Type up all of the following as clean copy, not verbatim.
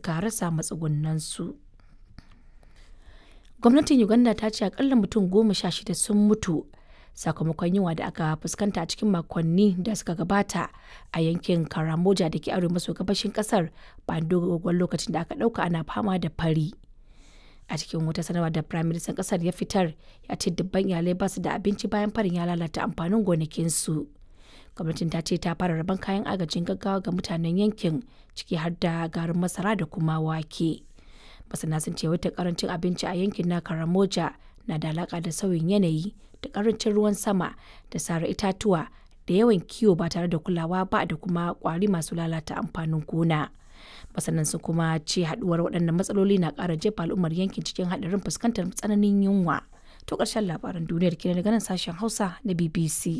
suka rasa matsugunansu. Gwamnatin Uganda ta ce akalla mutum 16 sun mutu sakamakon yunwa da aka fuskanta a cikin makonni da suka gabata a yankin Karamoja da ke arewa maso gabashin kasar bayan dogon lokacin da aka ɗauka ana fama da fari. A cikin wata sanarwa da Firayim Ministan kasar ya fitar, ya ce dubban iyalai ba su da abinci bayan farin ya lalata amfanin gonakinsu. Gwamnatin ta ce ta fara rabon kayan agajin gaggawa ga mutanen yankin, ciki har da garin masara da kuma wake. Masana sun ce wata karancin abinci a yankin na Karamoja na da alaka da sauyin yanayi da karancin ruwan sama da sare itatuwa da yawan kiwo ba tare da kulawa ba da kuma kwari masu lalata amfanin gona. Masanan sun kuma ce haduwar waɗannan matsaloli na ƙara jefa al'ummar yankin cikin haɗarin fuskantar tsananin yunwa. To ƙarshen labaran duniyar kenan daga nan sashen Hausa na BBC.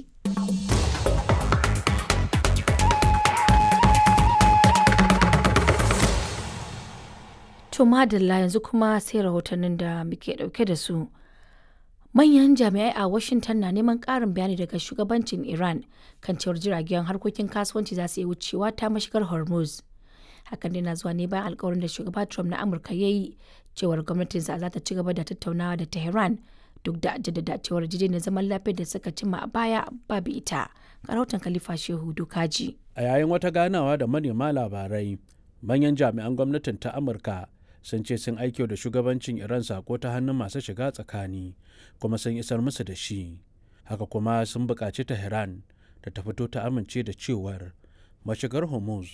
To madalla yanzu kuma sai rahotannin da muke dauke da su. Manyan jami'ai a Washington na neman ƙarin bayani daga shugabancin Iran kan cewar jiragen harkokin kasuwanci za su iya wucewa ta mashigar Hormuz. Hakan dai na zuwa ne bayan alkawarin da shugaba Trump na Amurka ya yi cewar gwamnatinsa za ta ci gaba da tattaunawa da Tehran duk da jaddada cewar na zaman lafiyar da suka cimma a baya babu ita. Ga rahoton Khalifa Shehu Dukaji. A yayin wata ganawa da manema labarai, manyan jami'an gwamnatin ta Amurka sun ce sun aiki da shugabancin Iran sako ta hannun masu shiga tsakani kuma sun isar musu da shi. Haka kuma sun buƙaci Tehran da ta fito ta amince da cewar mashigar Hormuz